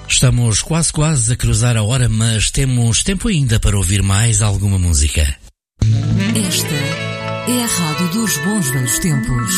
Estamos quase a cruzar a hora, mas temos tempo ainda para ouvir mais alguma música. Esta é a Rádio dos Bons Velhos Tempos.